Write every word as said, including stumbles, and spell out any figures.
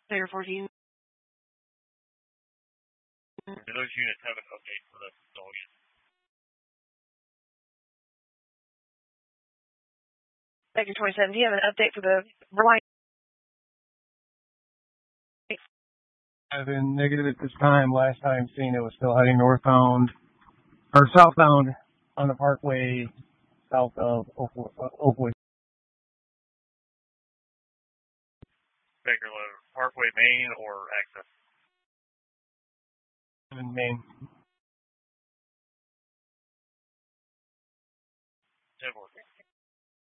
Clear fourteen. Do those units have an update for the Dolian? Sector twenty-seven, do you have an update for the Reliant? I've been negative at this time. Last time seen it was still heading northbound, or southbound on the parkway south of Oakwood. Uh, Oakwood. Bakerlow, Parkway Main or Access? In Maine.